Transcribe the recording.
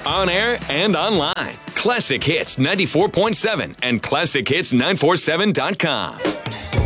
on air and online. Classic Hits 94.7 and ClassicHits947.com.